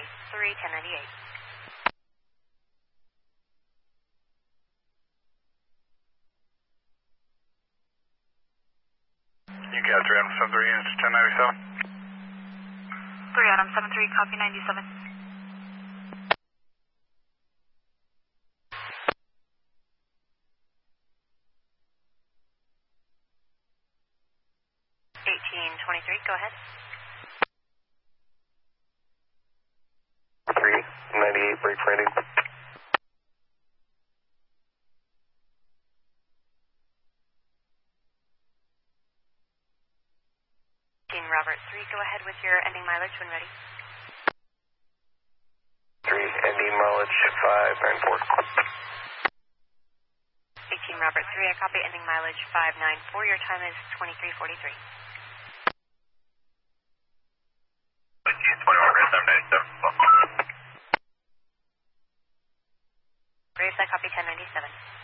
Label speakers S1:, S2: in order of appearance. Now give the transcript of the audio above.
S1: 3, 1098.
S2: You got 3 Adam 73 units 1097.
S1: 3 Adam 73, copy 97. 1823, go ahead.
S3: 398, break for ending.
S1: 18 Robert 3, go ahead with your ending mileage when ready.
S3: 3, ending mileage 594.
S1: 18 Robert 3, I copy ending mileage 594. Your time is 23:43.
S3: 21, 797.
S1: Graves, I copy 1097.